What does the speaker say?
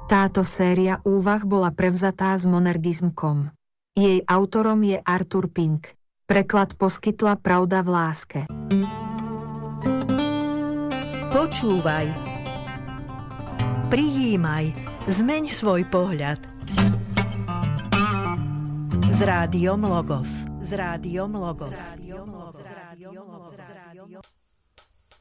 Táto séria úvah bola prevzatá z Monergism.com. Jej autorom je Arthur Pink. Preklad poskytla Pravda v láske. Počúvaj. Prijímaj. Zmeň svoj pohľad. S Rádiom Logos.